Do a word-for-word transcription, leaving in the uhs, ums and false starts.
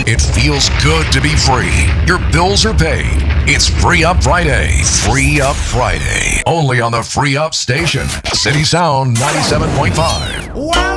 It feels good to be free. Your bills are paid. It's Free Up Friday. Free Up Friday. Only on the Free Up station. City Sound ninety-seven point five. Well,